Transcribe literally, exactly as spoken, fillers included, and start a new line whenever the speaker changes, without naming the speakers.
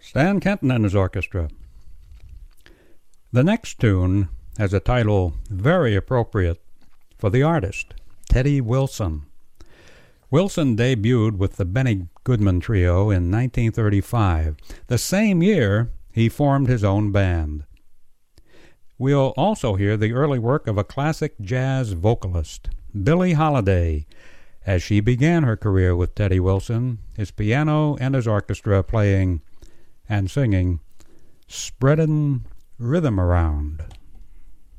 Stan Kenton and his orchestra. The next tune has a title very appropriate for the artist, Teddy Wilson. Wilson debuted with the Benny Goodman Trio in nineteen thirty-five. The same year, he formed his own band. We'll also hear the early work of a classic jazz vocalist, Billie Holiday, as she began her career with Teddy Wilson, his piano and his orchestra playing and singing Spreadin' Rhythm Around.